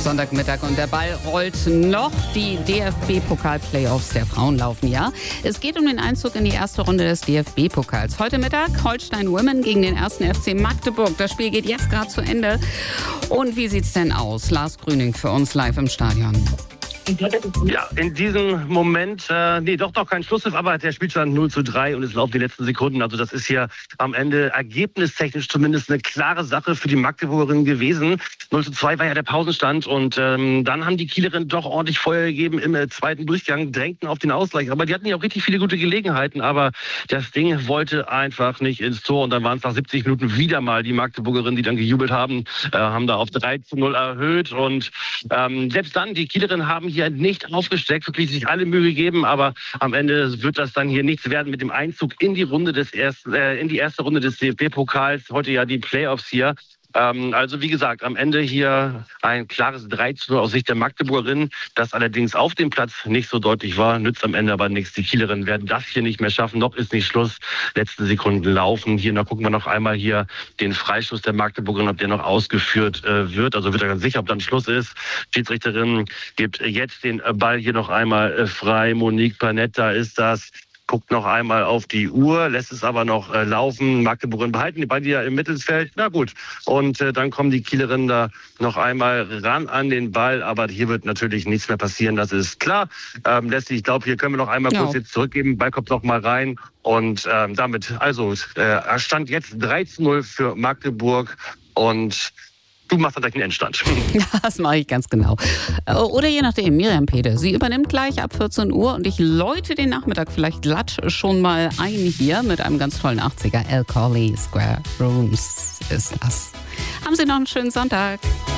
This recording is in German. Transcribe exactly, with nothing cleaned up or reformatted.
Sonntagmittag und der Ball rollt noch. Die D F B-Pokal-Playoffs der Frauen laufen, ja. Es geht um den Einzug in die erste Runde des D F B-Pokals. Heute Mittag Holstein Women gegen den ersten F C Magdeburg. Das Spiel geht jetzt gerade zu Ende. Und wie sieht's denn aus? Lars Grüning für uns live im Stadion. Ja, in diesem Moment, äh, nee, doch noch kein Schlusspfiff, aber der Spielstand null zu drei und es laufen die letzten Sekunden. Also das ist hier am Ende ergebnistechnisch zumindest eine klare Sache für die Magdeburgerinnen gewesen. null zu zwei war ja der Pausenstand und ähm, dann haben die Kielerinnen doch ordentlich Feuer gegeben im äh, zweiten Durchgang, drängten auf den Ausgleich. Aber die hatten ja auch richtig viele gute Gelegenheiten, aber das Ding wollte einfach nicht ins Tor. Und dann waren es nach siebzig Minuten wieder mal die Magdeburgerinnen, die dann gejubelt haben, äh, haben da auf drei zu null erhöht. Und ähm, selbst dann, die Kielerinnen haben hier nicht aufgesteckt, wirklich sich alle Mühe gegeben, aber am Ende wird das dann hier nichts werden mit dem Einzug in die Runde des ersten, äh, in die erste Runde des D F B-Pokals. Heute ja die Playoffs hier. Ähm, also wie gesagt, am Ende hier ein klares drei zu null aus Sicht der Magdeburgerinnen, das allerdings auf dem Platz nicht so deutlich war, nützt am Ende aber nichts. Die Kielerinnen werden das hier nicht mehr schaffen, noch ist nicht Schluss. Letzte Sekunden laufen. Hier, da gucken wir noch einmal hier den Freistoß der Magdeburgerinnen, ob der noch ausgeführt äh, wird. Also wird er ganz sicher, ob dann Schluss ist. Schiedsrichterin gibt jetzt den Ball hier noch einmal äh, frei. Monique Panetta ist das. Guckt noch einmal auf die Uhr, lässt es aber noch äh, laufen. Magdeburg behalten die Beine ja im Mittelfeld. Na gut. Und äh, dann kommen die Kielerinnen da noch einmal ran an den Ball. Aber hier wird natürlich nichts mehr passieren, das ist klar. Ähm, Leslie, ich glaube, hier können wir noch einmal ja. kurz jetzt zurückgeben. Ball kommt noch mal rein. Und ähm, damit, also, äh, stand jetzt drei zu null für Magdeburg. Und du machst dann gleich einen Endstand. Ja, das mache ich ganz genau. Oder je nachdem, Miriam Pede. Sie übernimmt gleich ab vierzehn Uhr und ich läute den Nachmittag vielleicht glatt schon mal ein hier mit einem ganz tollen achtziger. El Corley Square Rooms ist das. Haben Sie noch einen schönen Sonntag.